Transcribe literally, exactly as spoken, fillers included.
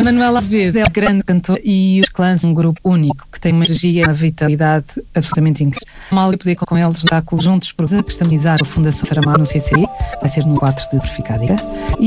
Manuela Azevedo é um grande cantor e os Clãs são um grupo único que tem uma energia e uma vitalidade absolutamente incrível. Mal eu poder com eles espetáculos juntos por customizar a Fundação Saramago no C C I, vai ser no quatro de Verificádica.